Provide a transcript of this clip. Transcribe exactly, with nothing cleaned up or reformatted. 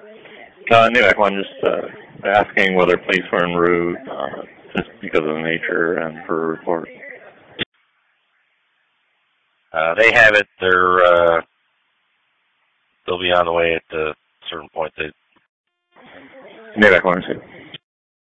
Uh, Nivek one, just uh, asking whether police were en route, uh, just because of the nature and for a report. Uh, they have it. They're uh, they'll be on the way at a certain point. They Nivek one,